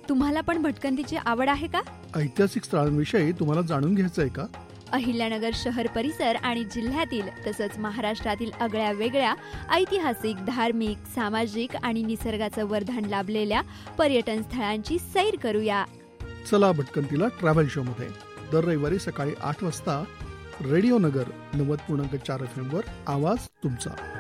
तुम्हाला पण भटकंतीची आवड आहे का? ऐतिहासिक स्थळांविषयी तुम्हाला जाणून घ्यायचं आहे का? अहिल्यानगर शहर परिसर आणि जिल्ह्यातील तसंच महाराष्ट्रातील आगळ्या वेगळ्या ऐतिहासिक, धार्मिक, सामाजिक आणि निसर्गाचं वरदान लाभलेल्या पर्यटन स्थळांची सैर करूया. चला भटकंतीला ट्रॅव्हल शो मध्ये. दर रविवारी सकाळी 8 वाजता रेडिओ नगर 90.4 FM वर आवाज तुमचा.